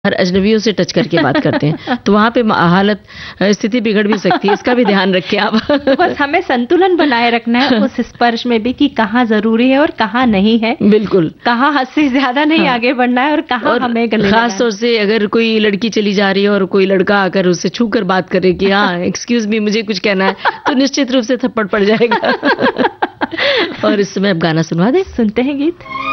हर अजनबियों से टच करके बात करते हैं तो वहाँ पे हालत स्थिति बिगड़ भी सकती है। इसका भी ध्यान रखें आप। बस हमें संतुलन बनाए रखना है उस स्पर्श में भी कि कहाँ जरूरी है और कहाँ नहीं है। बिल्कुल, कहाँ हद से ज्यादा नहीं आगे बढ़ना है और कहाँ हमें गले खास तौर से अगर कोई लड़की चली जा रही है और कोई लड़का आकर उससे छू कर बात करे कि हाँ एक्सक्यूज मी मुझे कुछ कहना है, तो निश्चित रूप से थप्पड़ पड़ जाएगा। और इस समय अब गाना सुनवा दे, सुनते हैं गीत।